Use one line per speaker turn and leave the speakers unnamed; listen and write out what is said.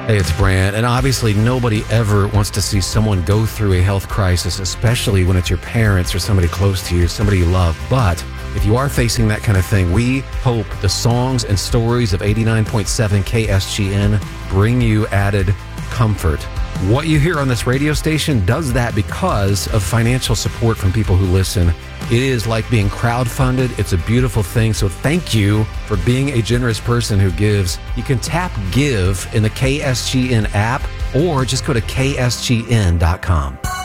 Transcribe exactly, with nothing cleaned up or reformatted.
Hey, it's Brant, and obviously nobody ever wants to see someone go through a health crisis, especially when it's your parents or somebody close to you, somebody you love. But if you are facing that kind of thing, we hope the songs and stories of eighty-nine point seven K S G N bring you added comfort. What you hear on this radio station does that because of financial support from people who listen. It is like being crowdfunded. It's a beautiful thing. So thank you for being a generous person who gives. You can tap Give in the K S G N app or just go to K S G N dot com.